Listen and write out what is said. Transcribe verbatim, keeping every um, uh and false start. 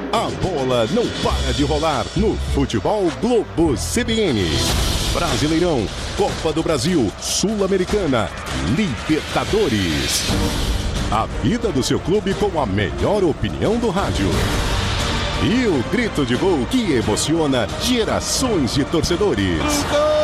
A bola não para de rolar no Futebol Globo C B N. Brasileirão, Copa do Brasil, Sul-Americana, Libertadores. A vida do seu clube com a melhor opinião do rádio. E o grito de gol que emociona gerações de torcedores. Gol!